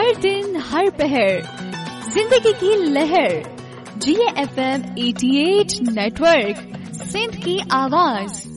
हर दिन हर पहर जिंदगी की लहर GFM 88 नेटवर्क, सिंध की आवाज।